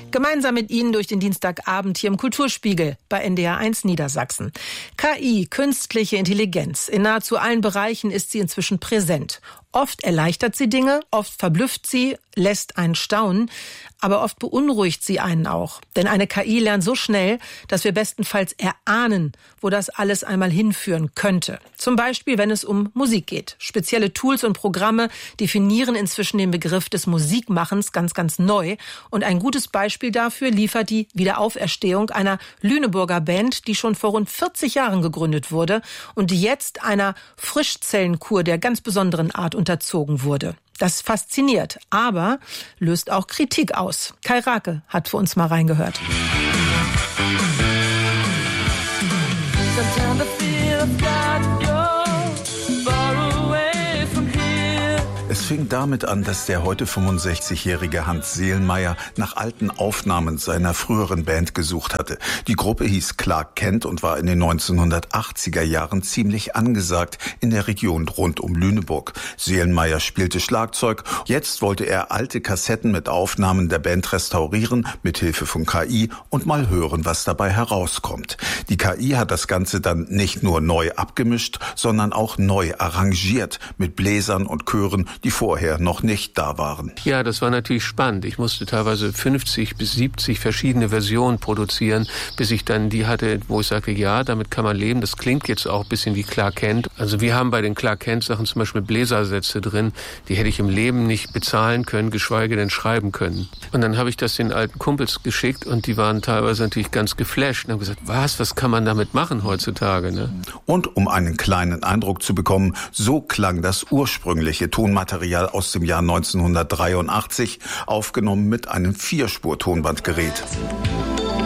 Gemeinsam mit Ihnen durch den Dienstagabend hier im Kulturspiegel bei NDR 1 Niedersachsen. KI, künstliche Intelligenz. In nahezu allen Bereichen ist sie inzwischen präsent. Oft erleichtert sie Dinge, oft verblüfft sie, lässt einen staunen, aber oft beunruhigt sie einen auch. Denn eine KI lernt so schnell, dass wir bestenfalls erahnen, wo das alles einmal hinführen könnte. Zum Beispiel, wenn es um Musik geht. Spezielle Tools und Programme definieren inzwischen den Begriff des Musikmachens ganz, ganz neu. Und ein gutes Beispiel dafür liefert die Wiederauferstehung einer Lüneburger Band, die schon vor rund 40 Jahren gegründet wurde und die jetzt einer Frischzellenkur der ganz besonderen Art unterzogen wurde. Das fasziniert, aber löst auch Kritik aus. Kai Rake hat für uns mal reingehört. Es fing damit an, dass der heute 65-jährige Hans Seelmeier nach alten Aufnahmen seiner früheren Band gesucht hatte. Die Gruppe hieß Clark Kent und war in den 1980er Jahren ziemlich angesagt in der Region rund um Lüneburg. Seelmeier spielte Schlagzeug. Jetzt wollte er alte Kassetten mit Aufnahmen der Band restaurieren, mit Hilfe von KI, und mal hören, was dabei herauskommt. Die KI hat das Ganze dann nicht nur neu abgemischt, sondern auch neu arrangiert mit Bläsern und Chören, die vorher noch nicht da waren. Ja, das war natürlich spannend. Ich musste teilweise 50 bis 70 verschiedene Versionen produzieren, bis ich dann die hatte, wo ich sagte, ja, damit kann man leben. Das klingt jetzt auch ein bisschen wie Clark Kent. Also wir haben bei den Clark Kent Sachen zum Beispiel Bläsersätze drin, die hätte ich im Leben nicht bezahlen können, geschweige denn schreiben können. Und dann habe ich das den alten Kumpels geschickt und die waren teilweise natürlich ganz geflasht und haben gesagt, was kann man damit machen heutzutage? Ne? Und um einen kleinen Eindruck zu bekommen, so klang das ursprüngliche Tonmaterial aus dem Jahr 1983, aufgenommen mit einem 4-Spur-Tonbandgerät.